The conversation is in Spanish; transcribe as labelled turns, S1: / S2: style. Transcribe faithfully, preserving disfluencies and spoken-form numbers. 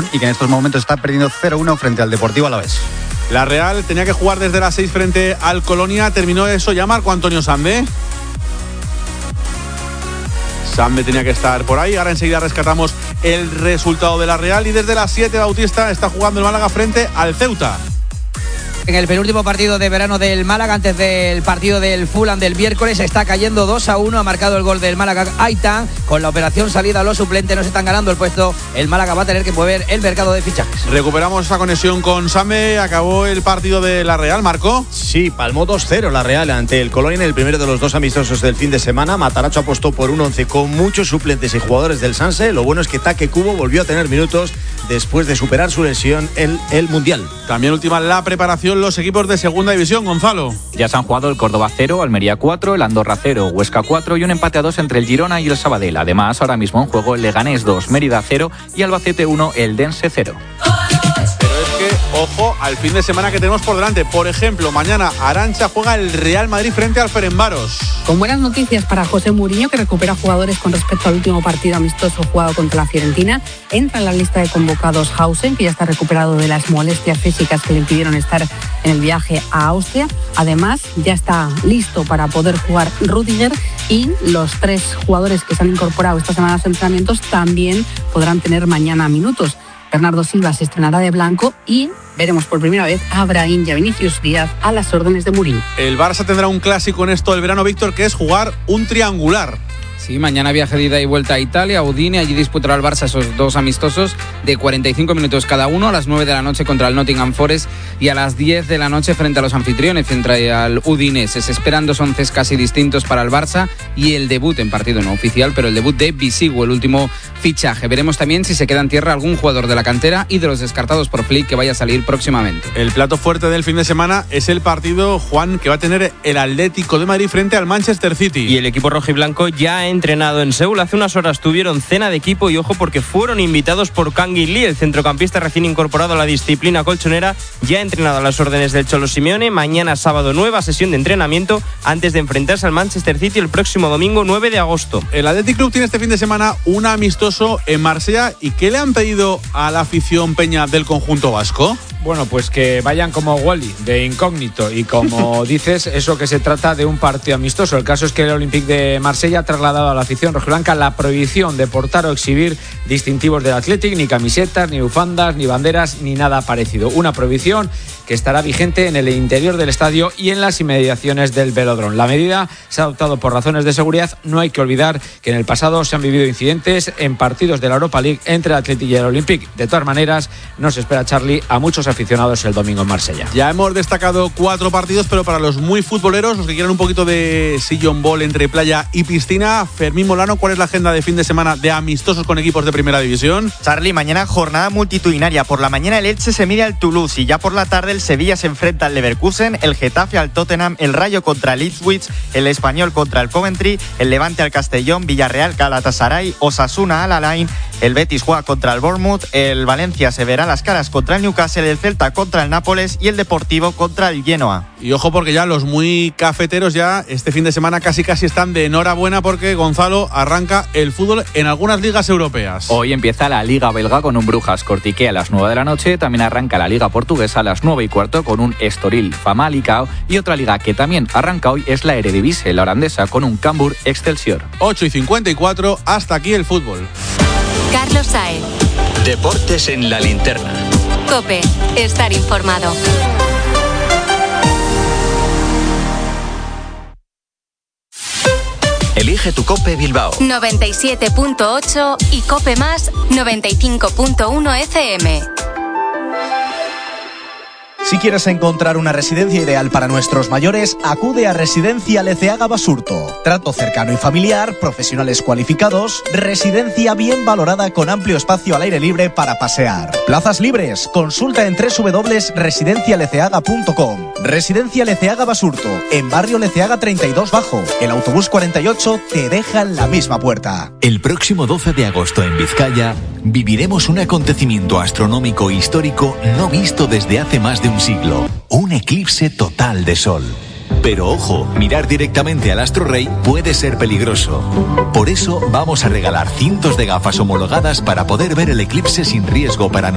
S1: y que en estos momentos está perdiendo cero uno frente al Deportivo Alavés.
S2: La Real tenía que jugar desde las seis frente al Colonia. Terminó eso ya Marco Antonio Sambe. Sambe tenía que estar por ahí. Ahora enseguida rescatamos el resultado de la Real. Y desde las siete Bautista está jugando el Málaga frente al Ceuta.
S3: En el penúltimo partido de verano del Málaga, antes del partido del Fulham del miércoles, está cayendo dos a uno. Ha marcado el gol del Málaga Aita. Con la operación salida a los suplentes no se están ganando el puesto. El Málaga va a tener que mover el mercado de fichajes.
S2: Recuperamos esa conexión con Sambe. Acabó el partido de la Real, ¿Marco?
S4: Sí, palmó dos cero la Real ante el Colonia en el primero de los dos amistosos del fin de semana. Matarazzo apostó por un once con muchos suplentes y jugadores del Sanse. Lo bueno es que Taque Cubo volvió a tener minutos después de superar su lesión en el Mundial.
S2: También última la preparación los equipos de segunda división, Gonzalo.
S5: Ya se han jugado el Córdoba cero, Almería cuatro, el Andorra cero, Huesca cuatro y un empate a dos entre el Girona y el Sabadell. Además, ahora mismo en juego el Leganés dos, Mérida cero y Albacete uno, el Dense cero.
S2: Pero es que, ojo, al fin de semana que tenemos por delante. Por ejemplo, mañana Arantxa juega el Real Madrid frente al Ferencváros.
S6: Con buenas noticias para José Mourinho, que recupera jugadores con respecto al último partido amistoso jugado contra la Fiorentina. Entra en la lista de convocados Hausen, que ya está recuperado de las molestias físicas que le impidieron estar en el viaje a Austria. Además, ya está listo para poder jugar Rüdiger, y los tres jugadores que se han incorporado esta semana a los entrenamientos también podrán tener mañana minutos. Bernardo Silva se estrenará de blanco y veremos por primera vez a Brahim y a Vinicius Díaz a las órdenes de Mourinho.
S2: El Barça tendrá un clásico en esto del verano, Víctor, que es jugar un triangular.
S7: Sí, mañana viaje de ida y vuelta a Italia, a Udine. Allí disputará el Barça esos dos amistosos de cuarenta y cinco minutos cada uno, a las nueve de la noche contra el Nottingham Forest y a las diez de la noche frente a los anfitriones, frente al Udinese. Se esperan dos onces casi distintos para el Barça y el debut en partido no oficial, pero el debut de Bisigu, el último fichaje. Veremos también si se queda en tierra algún jugador de la cantera y de los descartados por Flick que vaya a salir próximamente.
S2: El plato fuerte del fin de semana es el partido, Juan, que va a tener el Atlético de Madrid frente al Manchester City.
S8: Y el equipo rojiblanco ya ha entrenado en Seúl. Hace unas horas tuvieron cena de equipo y ojo porque fueron invitados por Kang In Lee, el centrocampista recién incorporado a la disciplina colchonera, ya entrenado a las órdenes del Cholo Simeone. Mañana sábado nueva sesión de entrenamiento antes de enfrentarse al Manchester City el próximo domingo nueve de agosto.
S2: El Athletic Club tiene este fin de semana un amistoso en Marsella. ¿Y qué le han pedido a la afición peña del conjunto vasco?
S9: Bueno, pues que vayan como Wally, de incógnito, y como dices, eso que se trata de un partido amistoso. El caso es que el Olympique de Marsella ha trasladado a la afición rojiblanca la prohibición de portar o exhibir distintivos del Athletic, ni camisetas, ni bufandas, ni banderas, ni nada parecido. Una prohibición que estará vigente en el interior del estadio y en las inmediaciones del velódromo. La medida se ha adoptado por razones de seguridad. No hay que olvidar que en el pasado se han vivido incidentes en partidos de la Europa League entre el Athletic y el Olympique. De todas maneras, no se espera, Charlie, a muchos aficionados el domingo en Marsella.
S2: Ya hemos destacado cuatro partidos, pero para los muy futboleros, los que quieran un poquito de sillón ball entre playa y piscina, Fermín Molano, ¿cuál es la agenda de fin de semana de amistosos con equipos de primera división?
S10: Charlie, mañana jornada multitudinaria. Por la mañana el Elche se mide al Toulouse y ya por la tarde el Sevilla se enfrenta al Leverkusen, el Getafe al Tottenham, el Rayo contra el Ipswich, el Español contra el Coventry, el Levante al Castellón, Villarreal, Galatasaray, Osasuna al Alain, el Betis juega contra el Bournemouth, el Valencia se verá las caras contra el Newcastle, el Celta contra el Nápoles y el Deportivo contra el Genoa.
S2: Y ojo porque ya los muy cafeteros ya este fin de semana casi casi están de enhorabuena porque, Gonzalo, arranca el fútbol en algunas ligas europeas.
S5: Hoy empieza la Liga Belga con un Brujas Cortiqué a las nueve de la noche. También arranca la Liga Portuguesa a las nueve y cuarto con un Estoril Famalicão. Y otra liga que también arranca hoy es la Eredivisie, la holandesa, con un Cambuur Excelsior.
S2: ocho y cincuenta y cuatro, hasta aquí el fútbol.
S11: Carlos Saez.
S12: Deportes en la linterna.
S11: COPE, estar informado.
S12: Elige tu COPE Bilbao.
S11: noventa y siete punto ocho y COPE Más noventa y cinco punto uno F M.
S13: Si quieres encontrar una residencia ideal para nuestros mayores, acude a Residencia Leceaga Basurto. Trato cercano y familiar, profesionales cualificados, residencia bien valorada con amplio espacio al aire libre para pasear. Plazas libres, consulta en doble u doble u doble u punto residencia leceaga punto com. Residencia Leceaga Basurto, en barrio Leceaga treinta y dos Bajo. El autobús cuarenta y ocho te deja en la misma puerta.
S12: El próximo doce de agosto en Vizcaya viviremos un acontecimiento astronómico histórico no visto desde hace más de un siglo, un eclipse total de sol. Pero ojo, mirar directamente al astro rey puede ser peligroso. Por eso vamos a regalar cientos de gafas homologadas para poder ver el eclipse sin riesgo para nosotros.